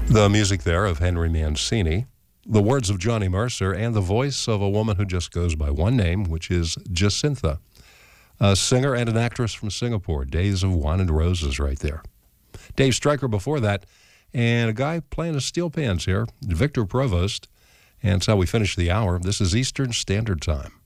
The music there of Henry Mancini, the words of Johnny Mercer, and the voice of a woman who just goes by one name, which is Jacintha, a singer and an actress from Singapore. Days of Wine and Roses right there. Dave Stryker before that, and a guy playing his steel pans here, Victor Provost. And that's how we finish the hour. This is Eastern Standard Time.